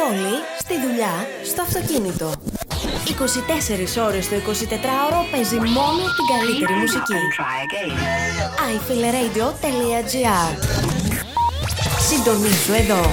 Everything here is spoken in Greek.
πόλη, στη δουλειά, στο αυτοκίνητο. 24 ώρες το 24ωρο παίζει μόνο την καλύτερη μουσική. iFeelRadio.gr. Συντονίσου εδώ.